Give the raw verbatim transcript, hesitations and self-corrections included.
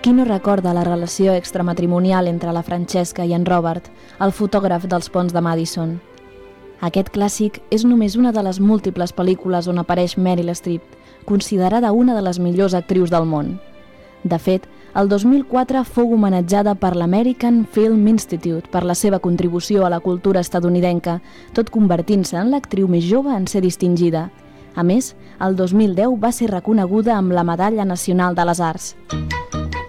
Qui no recorda la relació extramatrimonial entre la Francesca i en Robert, el fotògraf dels ponts de Madison? Aquest clàssic és només una de les múltiples pel·lícules on apareix Meryl Streep, considerada una de les millors actrius del món. De fet, el dos mil quatre fou homenatjada per l'American Film Institute per la seva contribució a la cultura estatunidenca, tot convertint-se en l'actriu més jove en ser distingida. A més, el dos mil deu va ser reconeguda amb la Medalla Nacional de les Arts.